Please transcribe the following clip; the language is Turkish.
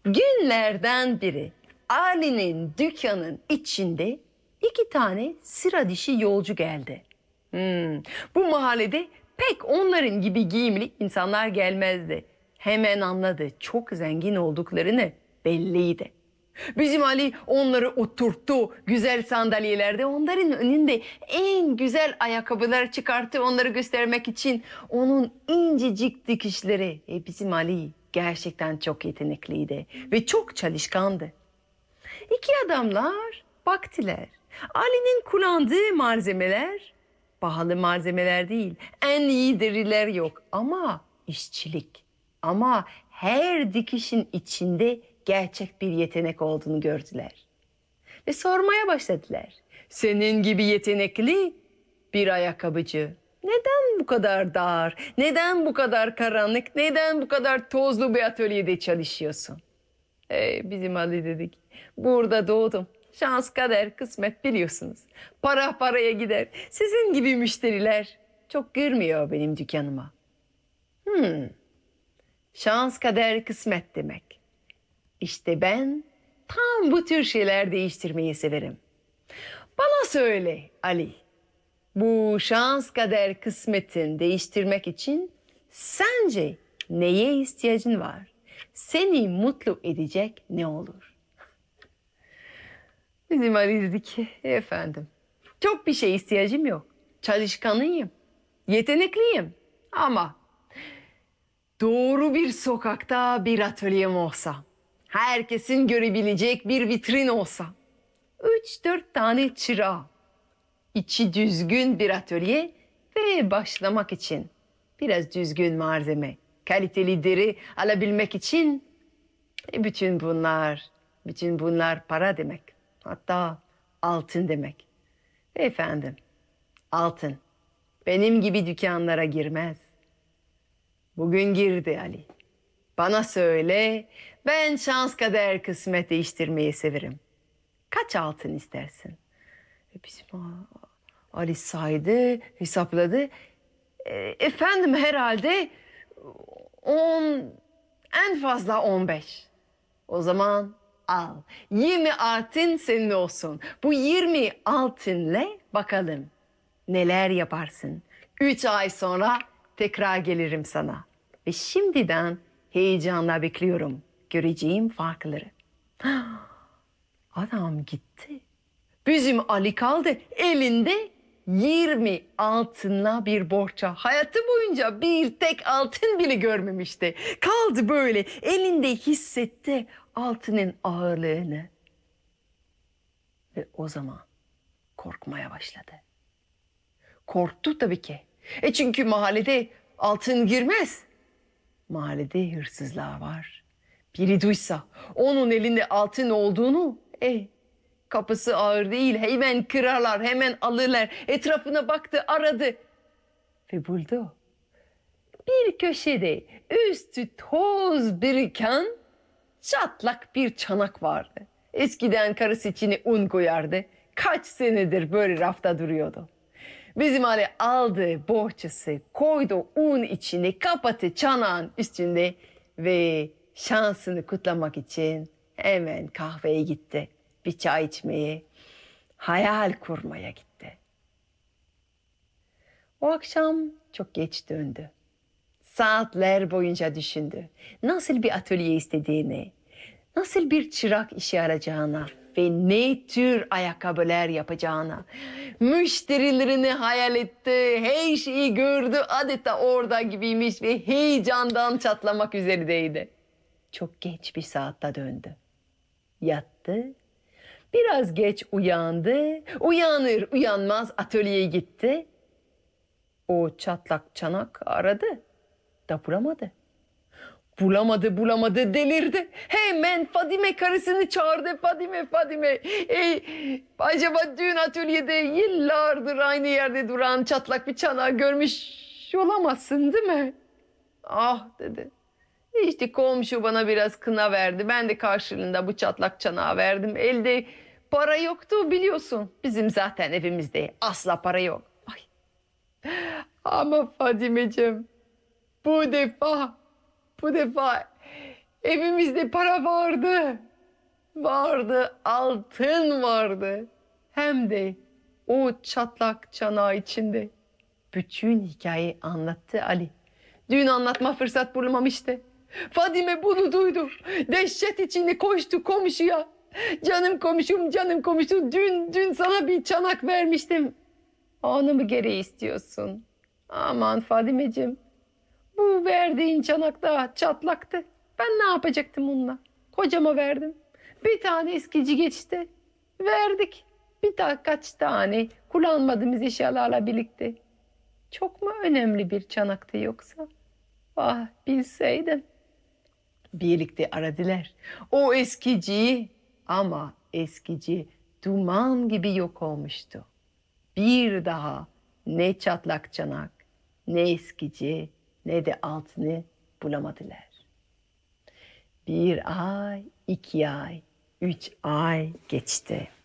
Günlerden biri Ali'nin dükkanın içinde 2 tane sıra dışı yolcu geldi. Bu mahallede pek onların gibi giyimli insanlar gelmezdi. Hemen anladı, çok zengin olduklarını belliydi. Bizim Ali onları oturttu güzel sandalyelerde, onların önünde en güzel ayakkabılar çıkarttı onları göstermek için. Onun incecik dikişleri. Bizim Ali gerçekten çok yetenekliydi ve çok çalışkandı. İki adamlar baktılar. Ali'nin kullandığı malzemeler pahalı malzemeler değil. En iyi deriler yok ama işçilik. Ama her dikişin içinde gerçek bir yetenek olduğunu gördüler. Ve sormaya başladılar. Senin gibi yetenekli bir ayakkabıcı neden bu kadar dar, neden bu kadar karanlık, neden bu kadar tozlu bir atölyede çalışıyorsun? Bizim Ali dedik. Burada doğdum. Şans, kader, kısmet biliyorsunuz. Para paraya gider. Sizin gibi müşteriler çok girmiyor benim dükkanıma. Şans, kader, kısmet demek. İşte ben tam bu tür şeyler değiştirmeyi severim. Bana söyle Ali. Bu şans, kader, kısmetin değiştirmek için sence neye ihtiyacın var? Seni mutlu edecek ne olur? Bizim Ali dedi ki, efendim, çok bir şey ihtiyacım yok. Çalışkanıyım, yetenekliyim ama doğru bir sokakta bir atölyem olsa, herkesin görebilecek bir vitrin olsa, 3-4 tane çırağı, içi düzgün bir atölye ve başlamak için biraz düzgün malzeme, kaliteli deri alabilmek için bütün bunlar para demek. Hatta altın demek. Efendim, altın benim gibi dükkanlara girmez. Bugün girdi Ali. Bana söyle, ben şans, kader, kısmet değiştirmeyi severim. Kaç altın istersin? Bizim Ali saydı, hesapladı. Efendim herhalde 10, en fazla 15. O zaman al. 20 altın senin olsun. Bu 20 altınla bakalım neler yaparsın. 3 ay sonra tekrar gelirim sana. Ve şimdiden heyecanla bekliyorum göreceğim farkları. Adam gitti. Bizim Ali kaldı elinde 20 altınla bir borça. Hayatı boyunca bir tek altın bile görmemişti. Kaldı böyle elinde, hissetti altının ağırlığını. Ve o zaman korkmaya başladı. Korktu tabii ki. Çünkü mahallede altın girmez. Mahallede hırsızlar var. Biri duysa onun elinde altın olduğunu, kapısı ağır değil, hemen kırarlar, hemen alırlar. Etrafına baktı, aradı ve buldu. Bir köşede üstü toz biriken çatlak bir çanak vardı. Eskiden karısı içine un koyardı. Kaç senedir böyle rafta duruyordu. Bizim Ali aldı bohçası, koydu un içine, kapattı çanağın üstünde ve şansını kutlamak için hemen kahveye gitti. Bir çay içmeye, hayal kurmaya gitti. O akşam çok geç döndü. Saatler boyunca düşündü. Nasıl bir atölye istediğini, nasıl bir çırak işi arayacağına ve ne tür ayakkabılar yapacağına. Müşterilerini hayal etti, her şeyi gördü, adeta orada gibiymiş ve heyecandan çatlamak üzerindeydi. Çok geç bir saatte döndü. Yattı. Biraz geç uyandı. Uyanır uyanmaz atölyeye gitti. O çatlak çanak aradı da bulamadı. Bulamadı delirdi. Hemen Fadime karısını çağırdı. Fadime. Acaba dün atölyede yıllardır aynı yerde duran çatlak bir çanağı görmüş olamazsın değil mi? Ah dedi. İşte komşu bana biraz kına verdi. Ben de karşılığında bu çatlak çanağı verdim. Elde para yoktu biliyorsun. Bizim zaten evimizde asla para yok. Ay. Ama Fadimeciğim bu defa Evimizde para vardı. Vardı, altın vardı. Hem de o çatlak çanağı içinde. Bütün hikayeyi anlattı Ali. Dün anlatma fırsat bulamamıştı. Fadime bunu duydu. Dehşet içinde koştu komşuya. Canım komşum, canım komşum. Dün sana bir çanak vermiştim. Onu mu geri istiyorsun? Aman Fadimeciğim. Bu verdiğin çanak da çatlaktı. Ben ne yapacaktım onunla? Kocama verdim. Bir tane eskici geçti. Verdik. Kaç tane kullanmadığımız eşyalarla birlikte. Çok mu önemli bir çanaktı yoksa? Ah bilseydim. Birlikte aradılar. O eskiciyi ama eskici duman gibi yok olmuştu. Bir daha ne çatlak çanak, ne eskici, ne de altını bulamadılar. 1 ay, 2 ay, 3 ay geçti.